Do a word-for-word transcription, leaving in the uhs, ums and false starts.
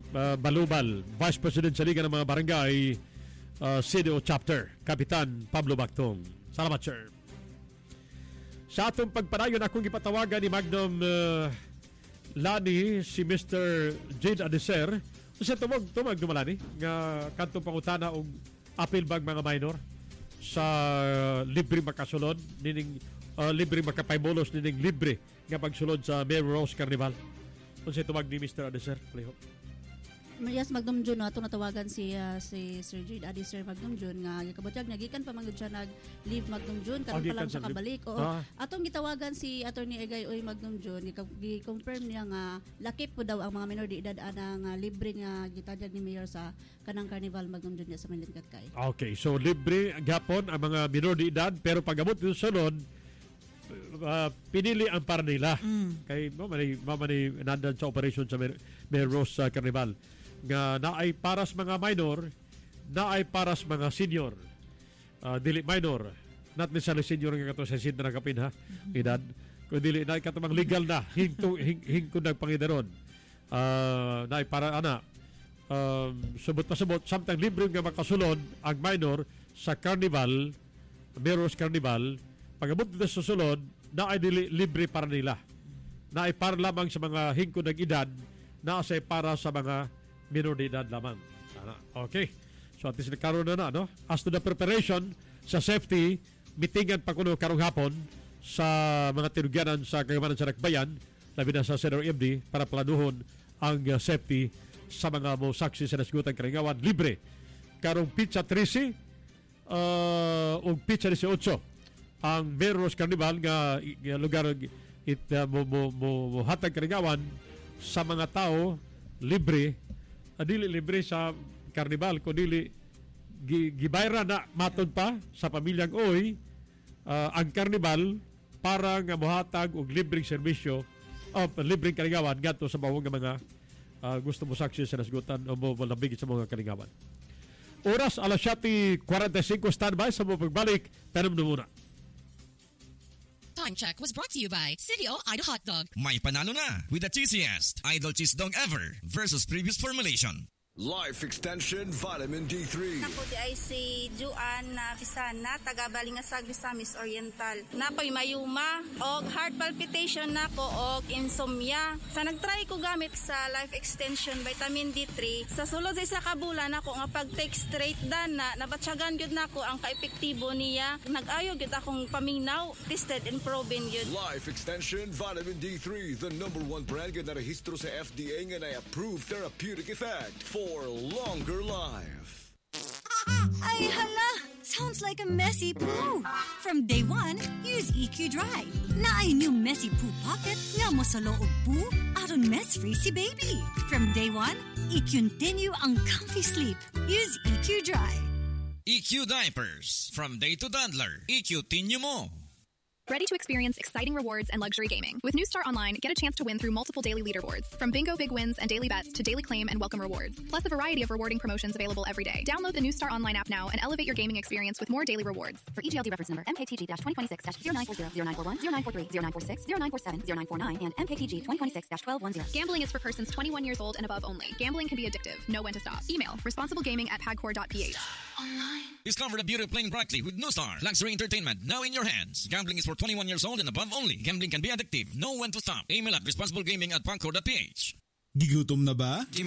uh, Balubal, Vice President sa Liga ng mga Barangay, uh, C D O Chapter, Kapitan Pablo Bactong. Salamat, sir. Sa atong pagpadayon, akong ipatawagan ni Magnum uh, Lani, si Mister Jade Adeser. Kasi tumag, tumag dumalani, nga kantong pangutana og apil bag mga minor sa uh, libre makasulod, nining uh, libre makapaybolos, nining libre nga pagsulod sa Mary Rose Carnival. Kasi tumag ni Mister Adeser. Pleho. Yes, Magnum June, ato natawagan si uh, si Sir Jade Adi Sir Magnum June nga gikabutyag nagikan pa manggod siya nag-leave Magnum June karon pa lang siya kabalik. Oo. Ah. Atong gitawagan si Attorney Egay Oy Magnum June, gi-confirm niya nga lakip po daw ang mga minor de edad ana nga libre nga gitadyag ni Mayor sa kanang Carnival Magnum June sa Malincat kay. Okay, so libre gapon ang mga minor de edad pero pag-abot dito sunod uh, pinili ang para nila. Mm. Kay mamani mamani nandan sa operation sa Mayor Rose uh, Carnival nga naay paras mga minor, naay paras mga senior. Uh, dili minor, not necessarily senior nga kato sa sin na kapin ha, edad. Kung dili naay katamang legal na, hingto hing, hingko nagpangidaron. Uh, naay para ana, um, subot pa subot, samtang libre nga makasulod ang minor sa Carnival, Meros Carnival, pag-abot dito sa sulod, naay dili libre para nila. Naay para lamang sa mga hingko nag-edad, naasay para sa mga minor de edad lamang. Okay. So at least nagkaroon na na, no? As to the preparation sa safety, mitingan pa kuno karong hapon sa mga tinugyanan sa kagamanan sa Nakbayan, labi na sa Senador M D, para planuhon ang uh, safety sa mga mo saksi sa nasgutan karingawan libre. Karong pizza trece uh, o pizza eighteen ang Meros Carnival nga, nga lugar it uh, mo, mo, mo, mo hatag karingawan sa mga tao libre. Dili libre sa Carnival, kung dili gibayra na matod pa sa pamilyang Oy uh, ang Carnival para nga mohatag og libreng serbisyo o uh, libreng kalingawan ngadto sa bawang mga uh, gusto mo saksi sa nasgutan o mo labig sa mga kalingawan. Oras alas siyete forty-five, standby sa mo pagbalik. Tanom na muna. Time check was brought to you by City O Idol Hot Dog. May panalo na with the cheesiest Idol Cheese Dog ever versus previous formulation. Life Extension Vitamin D three. Napo di ay si Juan na Visana, taga Balingasag, Misamis Oriental. Napoy mayuma og heart palpitation nako og insomnia. Sa nagtry ko gamit sa Life Extension Vitamin D three, sa sulod sa isa ka bulan nako nga pag-take straight dana, nabatyagan gyud nako ang kaepektibo niya. Nag-ayo gyud akong paminaw, tested and proven gyud. Life Extension Vitamin D three, the number one brand nga narehistro sa F D A nga na-approved therapeutic effect for For longer life. Ay hala! Sounds like a messy poo. From day one, use E Q Dry. Na ay new messy poo pocket nga mo sa loob poo aron mess-free si baby. From day one, i-continue ang comfy sleep. Use E Q Dry. E Q Diapers. From day to toddler. I-continue mo. Ready to experience exciting rewards and luxury gaming. With New Star Online, get a chance to win through multiple daily leaderboards. From bingo big wins and daily bets to daily claim and welcome rewards. Plus a variety of rewarding promotions available every day. Download the New Star Online app now and elevate your gaming experience with more daily rewards. For E G L D reference number M K T G twenty twenty-six zero nine four zero zero nine four one zero nine four three zero nine four six zero nine four seven zero nine four nine and M K T G twenty twenty-six twelve ten. Gambling is for persons twenty-one years old and above only. Gambling can be addictive. Know when to stop. Email responsiblegaming at pagcor dot p h. Discover the beauty of playing brightly with New Star. Luxury entertainment now in your hands. Gambling is for twenty-one years old and above only. Gambling can be addictive. Know when to stop. Email at responsiblegaming at pagcor dot p h. Gigutom na ba?